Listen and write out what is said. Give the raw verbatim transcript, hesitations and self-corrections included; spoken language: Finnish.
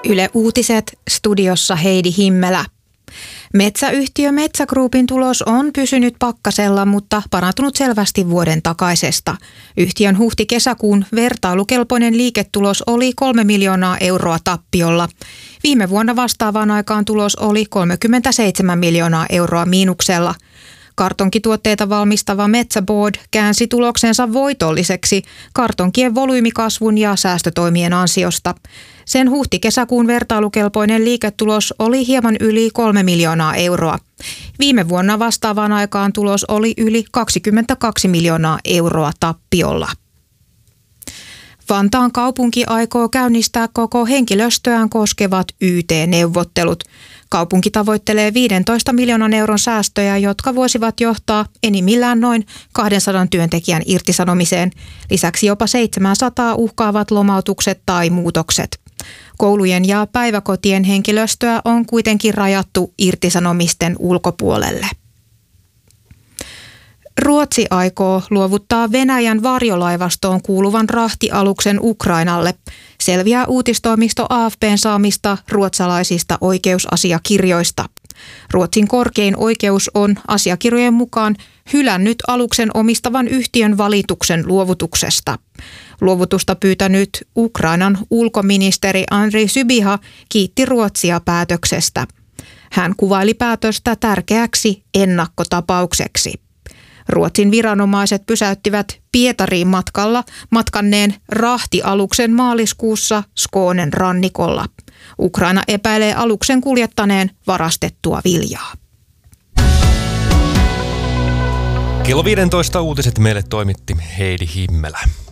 Yle Uutiset, studiossa Heidi Himmelä. Metsäyhtiö Metsä Groupin tulos on pysynyt pakkasella, mutta parantunut selvästi vuoden takaisesta. Yhtiön huhti-kesäkuun vertailukelpoinen liiketulos oli kolme miljoonaa euroa tappiolla. Viime vuonna vastaavaan aikaan tulos oli kolmekymmentäseitsemän miljoonaa euroa miinuksella. Kartonkituotteita valmistava Metsä Board käänsi tuloksensa voitolliseksi kartonkien volyymikasvun ja säästötoimien ansiosta. Sen huhti-kesäkuun vertailukelpoinen liiketulos oli hieman yli kolme miljoonaa euroa. Viime vuonna vastaavaan aikaan tulos oli yli kaksikymmentäkaksi miljoonaa euroa tappiolla. Vantaan kaupunki aikoo käynnistää koko henkilöstöään koskevat Y T-neuvottelut. Kaupunki tavoittelee viidentoista miljoonan euron säästöjä, jotka voisivat johtaa enimmillään noin kahdensadan työntekijän irtisanomiseen. Lisäksi jopa seitsemänsataa uhkaavat lomautukset tai muutokset. Koulujen ja päiväkotien henkilöstöä on kuitenkin rajattu irtisanomisten ulkopuolelle. Ruotsi aikoo luovuttaa Venäjän varjolaivastoon kuuluvan rahtialuksen Ukrainalle. Selviää uutistoimisto A F P:n saamista ruotsalaisista oikeusasiakirjoista. Ruotsin korkein oikeus on asiakirjojen mukaan hylännyt aluksen omistavan yhtiön valituksen luovutuksesta. Luovutusta pyytänyt Ukrainan ulkoministeri Andriy Sybiha kiitti Ruotsia päätöksestä. Hän kuvaili päätöstä tärkeäksi ennakkotapaukseksi. Ruotsin viranomaiset pysäyttivät Pietariin matkalla matkanneen rahtialuksen maaliskuussa Skånen rannikolla. Ukraina epäilee aluksen kuljettaneen varastettua viljaa. Kello viisitoista uutiset meille toimitti Heidi Himmelä.